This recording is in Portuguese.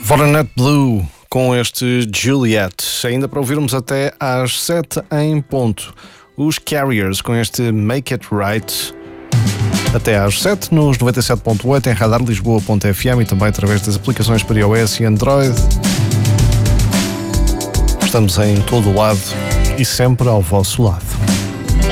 Foreignet Blue com este Juliet, ainda para ouvirmos até às 7 em ponto. Os Carriers com este Make It Right até às 7 nos 97.8 em radarlisboa.fm e também através das aplicações para iOS e Android. Estamos em todo o lado e sempre ao vosso lado.